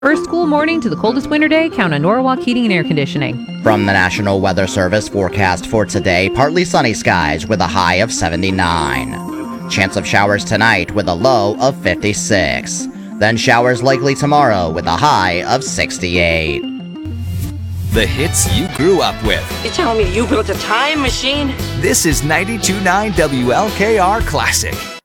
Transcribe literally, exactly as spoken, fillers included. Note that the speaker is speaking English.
First school morning to the coldest winter day, count on Norwalk Heating and Air Conditioning. From the National Weather Service forecast for today, partly sunny skies with a high of seventy-nine. Chance of showers tonight with a low of fifty-six. Then showers likely tomorrow with a high of sixty-eight. The hits you grew up with. You're telling me you built a time machine? This is ninety-two point nine W L K R Classic.